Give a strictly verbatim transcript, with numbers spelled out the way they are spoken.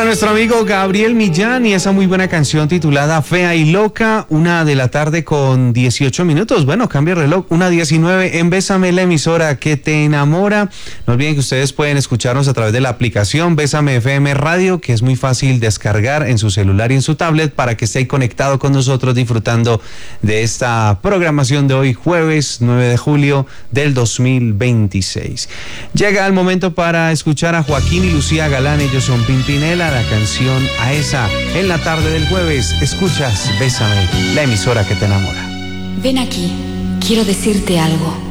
Para nuestro amigo Gabriel Millán y esa muy buena canción titulada Fea y Loca, una de la tarde con dieciocho minutos. Bueno, cambia el reloj, una diecinueve en Bésame, la emisora que te enamora. No olviden que ustedes pueden escucharnos a través de la aplicación Bésame F M Radio, que es muy fácil descargar en su celular y en su tablet para que esté ahí conectado con nosotros disfrutando de esta programación de hoy, jueves nueve de julio del dos mil veintiséis. Llega el momento para escuchar a Joaquín y Lucía Galán, ellos son Pimpinela, la canción A Esa. En la tarde del jueves escuchas Bésame, la emisora que te enamora. Ven aquí, quiero decirte algo.